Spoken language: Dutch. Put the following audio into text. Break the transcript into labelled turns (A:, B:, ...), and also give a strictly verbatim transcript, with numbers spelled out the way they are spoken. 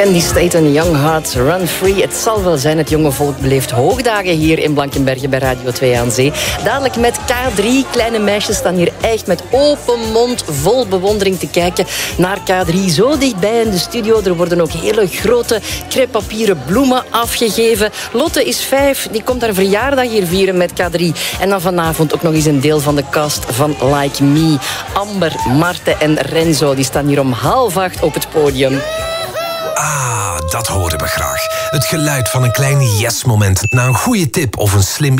A: Candy State en Young Hearts, Run Free. Het zal wel zijn, het jonge volk beleeft hoogdagen hier in Blankenberge bij Radio twee aan Zee. Dadelijk met K drie. Kleine meisjes staan hier echt met open mond vol bewondering te kijken naar K drie. Zo dichtbij in de studio. Er worden ook hele grote crêpepapieren bloemen afgegeven. Lotte is vijf, die komt haar verjaardag hier vieren met K drie. En dan vanavond ook nog eens een deel van de cast van Like Me. Amber, Marten en Renzo, die staan hier om half acht op het podium.
B: Ah, dat horen we graag. Het geluid van een klein yes-moment na een goede tip of een slim